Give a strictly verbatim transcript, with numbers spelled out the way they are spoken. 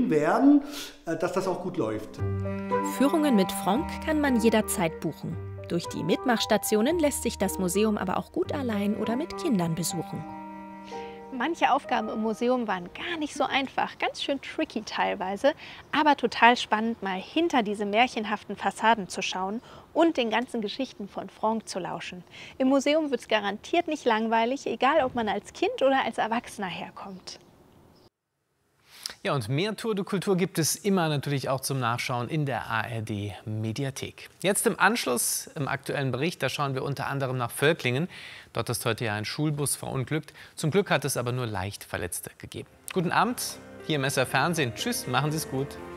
betrieben werden, dass das auch gut läuft. Führungen mit Franck kann man jederzeit buchen. Durch die Mitmachstationen lässt sich das Museum aber auch gut allein oder mit Kindern besuchen. Manche Aufgaben im Museum waren gar nicht so einfach, ganz schön tricky teilweise, aber total spannend, mal hinter diese märchenhaften Fassaden zu schauen und den ganzen Geschichten von Franck zu lauschen. Im Museum wird es garantiert nicht langweilig, egal ob man als Kind oder als Erwachsener herkommt. Ja, und mehr Tour de Kultur gibt es immer natürlich auch zum Nachschauen in der A R D-Mediathek. Jetzt im Anschluss, im aktuellen Bericht, da schauen wir unter anderem nach Völklingen. Dort ist heute ja ein Schulbus verunglückt. Zum Glück hat es aber nur leicht Verletzte gegeben. Guten Abend, hier im S R Fernsehen. Tschüss, machen Sie es gut.